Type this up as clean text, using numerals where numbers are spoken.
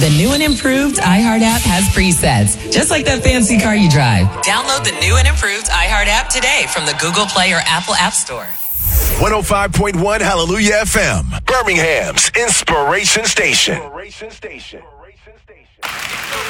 The new and improved iHeart app has presets, just like that fancy car you drive. Download the new and improved iHeart app today from the Google Play or Apple App Store. 105.1 Hallelujah FM, Birmingham's Inspiration Station.